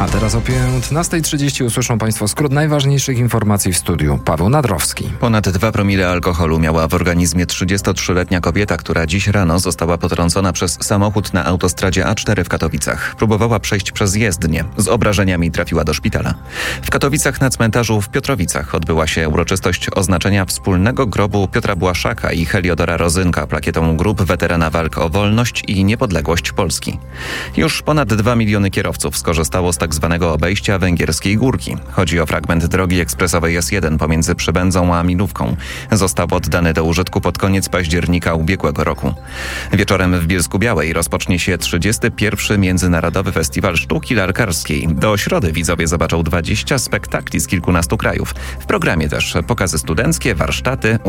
A teraz o 15:30 usłyszą Państwo skrót najważniejszych informacji w studiu. Paweł Nadrowski. Ponad 2 promile alkoholu miała w organizmie 33-letnia kobieta, która dziś rano została potrącona przez samochód na autostradzie A4 w Katowicach. Próbowała przejść przez jezdnię. Z obrażeniami trafiła do szpitala. W Katowicach na cmentarzu w Piotrowicach odbyła się uroczystość oznaczenia wspólnego grobu Piotra Błaszaka i Heliodora Rozynka plakietą grup weterana walk o wolność i niepodległość Polski. Już ponad 2 miliony kierowców skorzystało z tzw. obejścia Węgierskiej Górki. Chodzi o fragment drogi ekspresowej S1 pomiędzy Przybędzą a Milówką. Został oddany do użytku pod koniec października ubiegłego roku. Wieczorem w Bielsku-Białej rozpocznie się 31. Międzynarodowy Festiwal Sztuki Lalkarskiej. Do środy widzowie zobaczą 20 spektakli z kilkunastu krajów. W programie też pokazy studenckie, warsztaty,